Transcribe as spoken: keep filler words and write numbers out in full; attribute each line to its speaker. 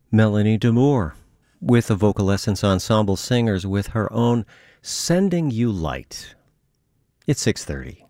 Speaker 1: Melanie D'Amour with the Vocal Essence Ensemble Singers with her own Sending You Light. It's six thirty.